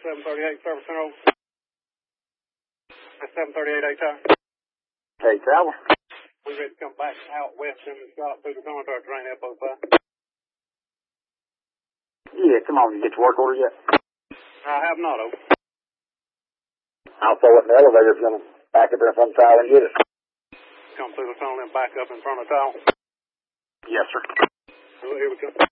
738 Service Center. That's 738 8-time. Hey, Travel. We ready to come back out west in the shop through the contract train F05. Yeah, come on, you get your work order yet? I have not, over. I'll throw it in the elevator if you're going to back up there in front of the tower and get it. Come through the tunnel and back up in front of the tower. Yes, sir. Well, here we go.